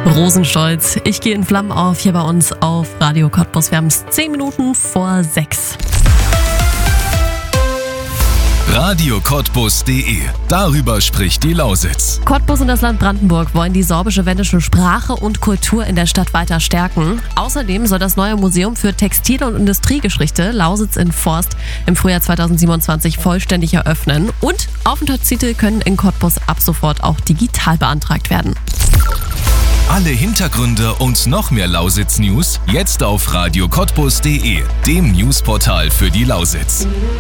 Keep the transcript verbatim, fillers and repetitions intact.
Rosenstolz. Ich gehe in Flammen auf hier bei uns auf Radio Cottbus. Wir haben es zehn Minuten vor sechs. Radio Cottbus punkt de. Darüber spricht die Lausitz. Cottbus und das Land Brandenburg wollen die sorbische-wendische Sprache und Kultur in der Stadt weiter stärken. Außerdem soll das neue Museum für Textil- und Industriegeschichte Lausitz in Forst im Frühjahr zweitausendsiebenundzwanzig vollständig eröffnen. Und Aufenthaltstitel können in Cottbus ab sofort auch digital beantragt werden. Alle Hintergründe und noch mehr Lausitz-News jetzt auf Radio Cottbus punkt de, dem Newsportal für die Lausitz.